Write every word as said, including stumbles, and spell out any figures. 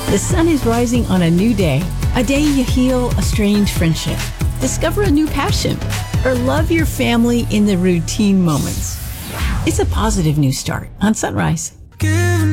The sun is rising on a new day, a day you heal a strange friendship, discover a new passion, or love your family in the routine moments. It's a positive new start on Sunrise.